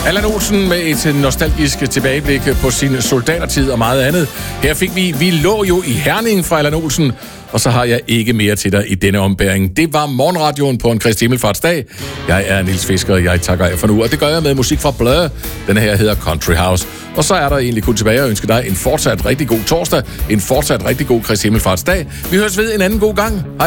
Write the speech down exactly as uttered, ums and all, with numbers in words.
Allan Olsen med et nostalgisk tilbageblik på sin soldatertid og meget andet. Her fik vi Vi lå jo i Herning fra Allan Olsen, og så har jeg ikke mere til dig i denne ombæring. Det var morgenradioen på en Kristi Himmelfartsdag. Jeg er Niels Fisker, og jeg takker jer for nu, og det gør jeg med musik fra Blur. Den her hedder Country House. Og så er der egentlig kun tilbage at ønske dig en fortsat rigtig god torsdag, en fortsat rigtig god Kristi Himmelfartsdag. Vi høres ved en anden god gang. Hej.